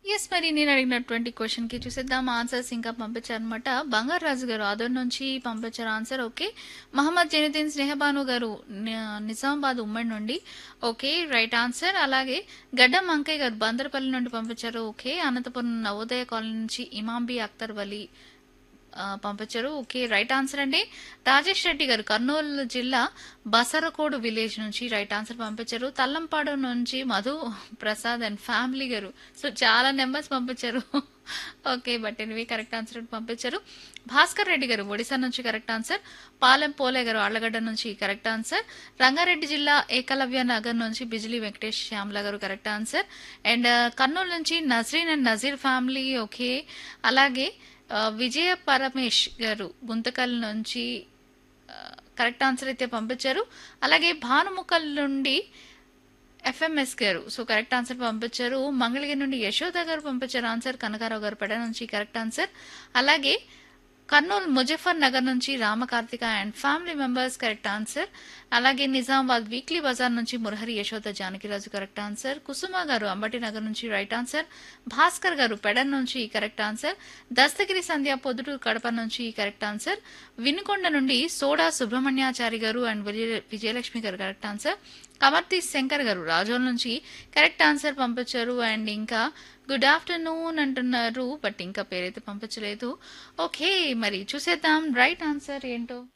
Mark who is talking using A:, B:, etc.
A: Yes. మరి నేనడిగినటువంటి క్వెషన్‌కి చూసేద్దాం answers ఇంకా పంపించారనమాట. బంగారు రాజు గారు ఆదోని నుంచి పంపించారు ఆన్సర్. ఓకే. మహమ్మద్ జైనుద్దీన్ స్నేహబాను గారు నిజామాబాద్ ఉమ్మడి నుండి. ఓకే. Right answer. అలాగే గడ్డం అంకయ్య గారు బందరపల్లి నుండి పంపించారు. ఓకే. అనంతపురం నవోదయ కాలనీ నుంచి ఇమాంబి అఖ్తర్ వలి పంపించారు. ఓకే. రైట్ ఆన్సర్ అండి. రాజేష్ రెడ్డి గారు కర్నూలు జిల్లా బసరకోడు విలేజ్ నుంచి రైట్ ఆన్సర్ పంపించారు. తల్లంపాడు నుంచి మధు ప్రసాద్ అండ్ ఫ్యామిలీ గారు. సో చాలా నెంబర్స్ పంపించారు. Okay. But anyway correct answer పంపించారు. భాస్కర్ రెడ్డి గారు ఒడిశా నుంచి కరెక్ట్ ఆన్సర్. పాలెం పోలే గారు ఆళ్లగడ్డ నుంచి కరెక్ట్ ఆన్సర్. రంగారెడ్డి జిల్లా ఏకలవ్య నగర్ నుంచి బిజిలీ వెంకటేష్ శ్యామల గారు కరెక్ట్ ఆన్సర్. అండ్ కర్నూలు నుంచి Nazreen and Nazir family. Okay. అలాగే విజయ పరమేష్ గారు గుంతకల్ నుంచి కరెక్ట్ ఆన్సర్ అయితే పంపించారు. అలాగే భానుముఖల్ నుండి ఎఫ్ఎంఎస్ గారు సో కరెక్ట్ ఆన్సర్ పంపించారు. మంగళగిరి నుండి యశోద గారు పంపించారు ఆన్సర్. కనకారావు గారు పెడ నుంచి కరెక్ట్ ఆన్సర్. అలాగే కర్నూలు ముజఫర్ నగర్ నుంచి Ramakarthika and family members correct answer. అలాగే నిజామాబాద్ వీక్లీ బజార్ నుంచి మురహరి యశోద జానకిరాజు కరెక్ట్ ఆన్సర్. కుసుమ గారు అంబటి నగర్ నుంచి రైట్ ఆన్సర్. భాస్కర్ గారు పెడన్ నుంచి కరెక్ట్ ఆన్సర్. దస్తగిరి సంధ్య పొద్దుటూరు కడప నుంచి కరెక్ట్ ఆన్సర్. వినుకొండ నుండి సోడా సుబ్రహ్మణ్యాచారి గారు అండ్ విజయలక్ష్మి గారు కరెక్ట్ ఆన్సర్. కమర్తి శంకర్ గారు రాజోల్ నుంచి కరెక్ట్ ఆన్సర్ పంపించారు. అండ్ ఇంకా గుడ్ ఆఫ్టర్నూన్ అంటున్నారు బట్ ఇంకా పేరైతే పంపించలేదు. ఓకే. మరి చూసేద్దాం రైట్ ఆన్సర్ ఏంటో.